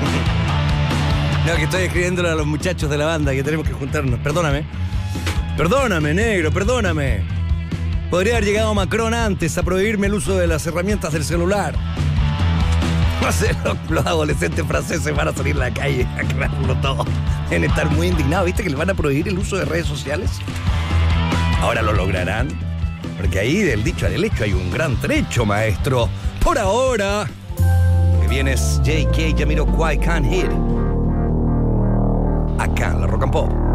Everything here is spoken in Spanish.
No, que estoy escribiéndole a los muchachos de la banda que tenemos que juntarnos. Perdóname. Perdóname, negro, perdóname. Podría haber llegado Macron antes a prohibirme el uso de las herramientas del celular. No sé, los adolescentes franceses van a salir a la calle a crearlo todo. Deben estar muy indignados. ¿Viste que les van a prohibir el uso de redes sociales? Ahora lo lograrán. Porque ahí del dicho al hecho hay un gran trecho, maestro. Por ahora, que vienes J.K. Jamiroquai Can't Hit. Acá en la Rock and Pop.